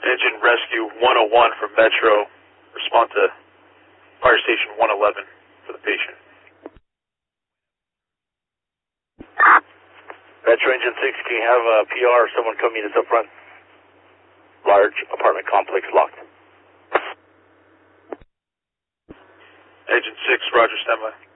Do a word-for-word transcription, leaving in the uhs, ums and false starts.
Engine Rescue one oh one from Metro. Respond to Fire Station one eleven for the patient. Metro Engine six, can you have a P R or someone come meet us up front? Large apartment complex locked. Engine six, Roger, standby.